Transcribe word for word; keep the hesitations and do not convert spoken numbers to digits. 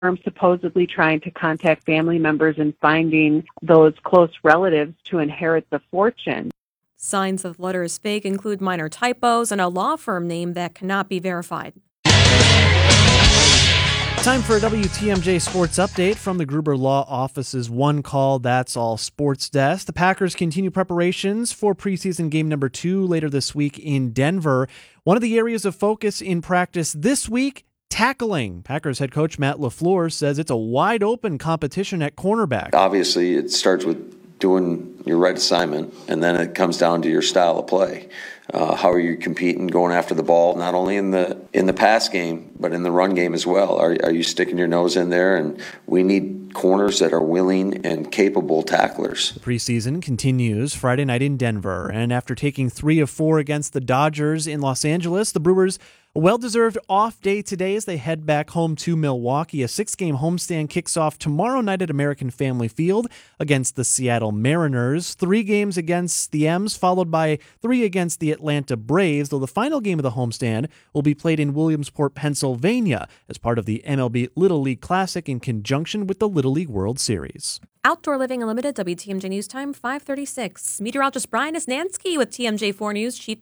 firm supposedly trying to contact family members and finding those close relatives to inherit the fortune. Signs that the letter is fake include minor typos and a law firm name that cannot be verified. Time for a W T M J Sports Update from the Gruber Law Office's One Call That's All Sports Desk. The Packers continue preparations for preseason game number two later this week in Denver. One of the areas of focus in practice this week, tackling. Packers head coach Matt LaFleur says it's a wide open competition at cornerback. Obviously, it starts with doing your right assignment, and then it comes down to your style of play. Uh, how are you competing, going after the ball, not only in the in the pass game, but in the run game as well? Are, are you sticking your nose in there? And we need corners that are willing and capable tacklers. The preseason continues Friday night in Denver, and after taking three of four against the Dodgers in Los Angeles, the Brewers a well-deserved off day today as they head back home to Milwaukee. A six-game homestand kicks off tomorrow night at American Family Field against the Seattle Mariners. Three games against the M's, followed by three against the Atlanta Braves, though the final game of the homestand will be played in Williamsport, Pennsylvania, as part of the M L B Little League Classic in conjunction with the Little League World Series. Outdoor Living Unlimited, W T M J News Time, five thirty-six. Meteorologist Brian Isnansky with T M J four News Chief